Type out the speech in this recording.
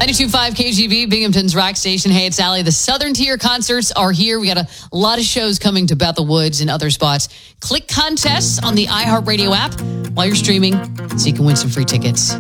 92.5 KGV, Binghamton's rock station. Hey, it's Allie. The Southern Tier concerts are here. We got a lot of shows coming to Bethel Woods and other spots. Click contests on the iHeartRadio app while you're streaming so you can win some free tickets.